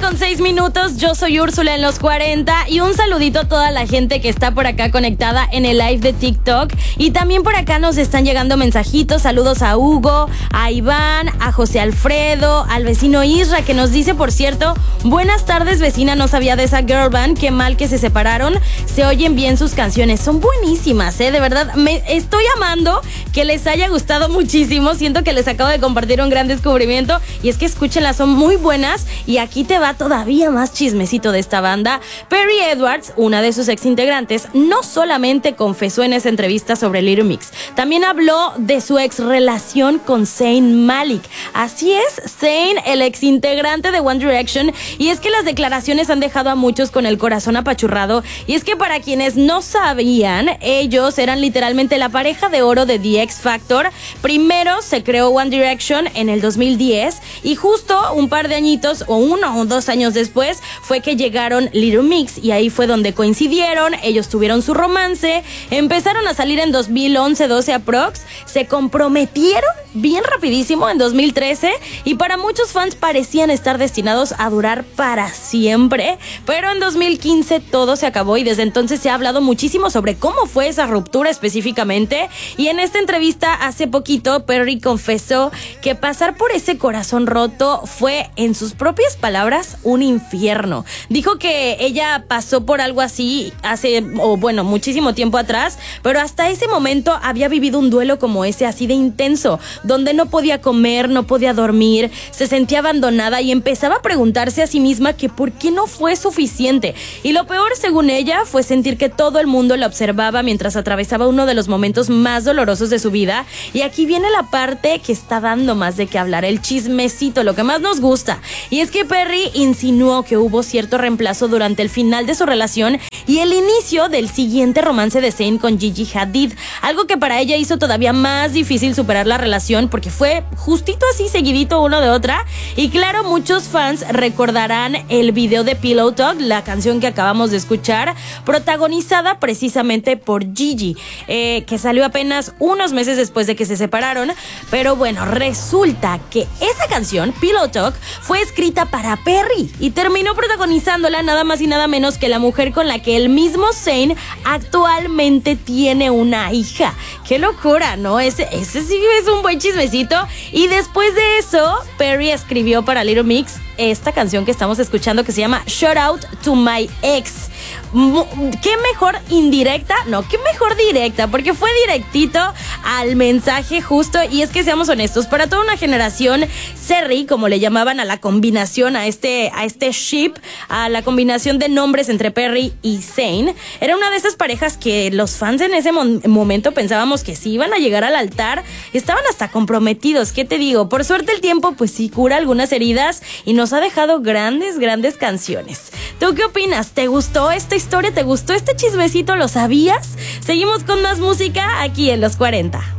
9:06. Yo soy Úrsula en los 40 y un saludito a toda la gente que está por acá conectada en el live de TikTok. Y también por acá nos están llegando mensajitos. Saludos a Hugo, a Iván, a José Alfredo, al vecino Isra, que nos dice, por cierto, buenas tardes, vecina, no sabía de esa girl band, qué mal que se separaron. Se oyen bien sus canciones, son buenísimas, de verdad. Me estoy amando que les haya gustado muchísimo. Siento que les acabo de compartir un gran descubrimiento. Y es que escúchenlas, son muy buenas. Y aquí te va todavía más chismecito de esta banda. Perry Edwards, una de sus ex integrantes, no solamente confesó en esa entrevista sobre Little Mix, también habló de su ex relación con Zayn Malik. Así es, Zayn, el ex integrante de One Direction. Y es que las declaraciones han dejado a muchos con el corazón apachurrado. Y es que para quienes no sabían, ellos eran literalmente la pareja de oro de The X Factor. Primero se creó One Direction en el 2010 y justo un par de añitos o 1 o 2 años después fue que llegaron Little Mix y ahí fue donde coincidieron. Ellos tuvieron su romance, empezaron a salir en 2011-12 aprox, se comprometieron bien rapidísimo en 2013 y para muchos fans parecían estar destinados a durar para siempre, pero en 2015 todo se acabó y desde entonces se ha hablado muchísimo sobre cómo fue esa ruptura específicamente. Y en esta entrevista hace poquito Perry confesó que pasar por ese corazón roto fue, en sus propias palabras, un infierno. Dijo que ella pasó por algo así muchísimo tiempo atrás, pero hasta ese momento había vivido un duelo como ese, así de intenso, donde no podía comer, no podía dormir, se sentía abandonada y empezaba a preguntarse a sí misma que por qué no fue suficiente. Y lo peor, según ella, fue sentir que todo el mundo la observaba mientras atravesaba uno de los momentos más dolorosos de su vida. Y aquí viene la parte que está dando más de qué hablar, el chismecito, lo que más nos gusta. Y es que Perry insinuó que hubo cierto reemplazo durante el final de su relación y el inicio del siguiente romance de Zayn con Gigi Hadid, algo que para ella hizo todavía más difícil superar la relación porque fue justito así seguidito uno de otra. Y claro, muchos fans recordarán el video de Pillow Talk, la canción que acabamos de escuchar, protagonizada precisamente por Gigi, que salió apenas unos meses después de que se separaron. Pero bueno, resulta que esa canción, Pillow Talk, fue escrita para Perry y terminó protagonizándola nada más y nada menos que la mujer con la que el mismo Zayn actualmente tiene una hija. ¡Qué locura!, ¿no? Ese sí es un buen chismecito. Y después de eso, Perry escribió para Little Mix esta canción que estamos escuchando que se llama Shout Out to My Ex. ¿Qué mejor indirecta? No, qué mejor directa, porque fue directito al mensaje justo. Y es que seamos honestos, para toda una generación, Cerri, como le llamaban a la combinación, a este ship, a la combinación de nombres entre Perry y Zayn, era una de esas parejas que los fans en ese momento pensábamos que sí iban a llegar al altar, estaban hasta comprometidos. ¿Qué te digo? Por suerte el tiempo pues sí cura algunas heridas y nos ha dejado grandes canciones. ¿Tú qué opinas? ¿Te gustó esta historia? ¿Te gustó este chismecito? ¿Lo sabías? Seguimos con más música aquí en Los 40.